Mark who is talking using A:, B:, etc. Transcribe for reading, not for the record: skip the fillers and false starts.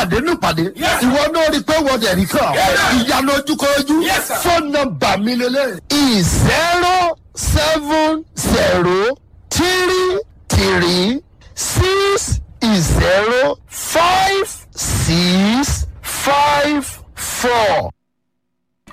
A: pàdé ní pàdé ìwọ náà rí pé wọ́n dẹ̀ rí kàn ìyanu ojúkọjú fóònù nọ́mbà mi lélẹ̀ 07033605654.